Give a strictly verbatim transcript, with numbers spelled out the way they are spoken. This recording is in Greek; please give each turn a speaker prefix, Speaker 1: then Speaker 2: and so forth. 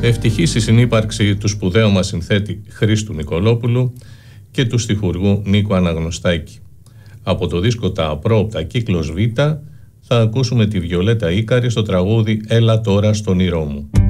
Speaker 1: Ευτυχής η συνύπαρξη του σπουδαίου μας συνθέτη Χρήστου Νικολόπουλου και του στιχουργού Νίκου Αναγνωστάκη. Από το δίσκο «Τα Απρόοπτα» κύκλος Β θα ακούσουμε τη Βιολέτα Ίκαρη στο τραγούδι «Έλα τώρα στον ήρω μου».